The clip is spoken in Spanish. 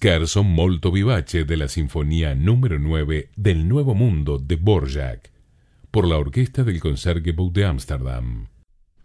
Scherzo molto vivace de la Sinfonía número 9 del Nuevo Mundo de Dvorak, por la Orquesta del Concertgebouw de Ámsterdam.